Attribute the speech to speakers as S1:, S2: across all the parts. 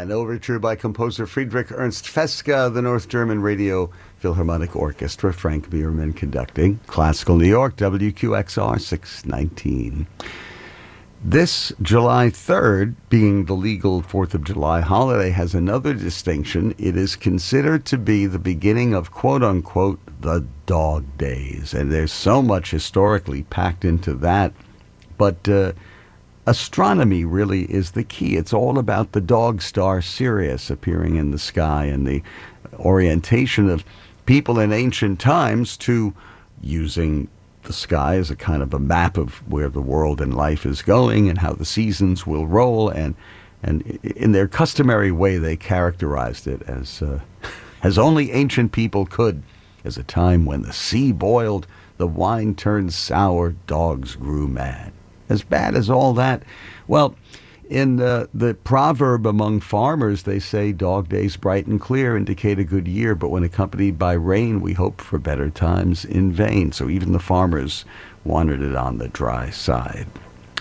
S1: an overture by composer Friedrich Ernst Feska, the North German Radio Philharmonic Orchestra, Frank Bierman conducting. Classical New York, WQXR 619. This July 3rd, being the legal 4th of July holiday, has another distinction. It is considered to be the beginning of, quote-unquote, the dog days. And there's so much historically packed into that. But astronomy really is the key. It's all about the dog star Sirius appearing in the sky and the orientation of people in ancient times to using the sky as a kind of a map of where the world and life is going and how the seasons will roll, and in their customary way they characterized it as only ancient people could, as a time when the sea boiled, the wine turned sour, dogs grew mad. As bad as all that, well, in the proverb among farmers, they say dog days bright and clear indicate a good year, but when accompanied by rain, we hope for better times in vain. So even the farmers wanted it on the dry side.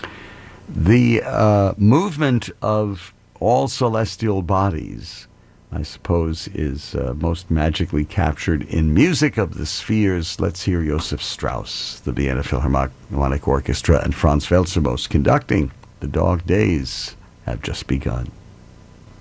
S1: The movement of all celestial bodies, I suppose, is most magically captured in music of the spheres. Let's hear Joseph Strauss, the Vienna Philharmonic Orchestra, and Franz Welser conducting. The dog days have just begun.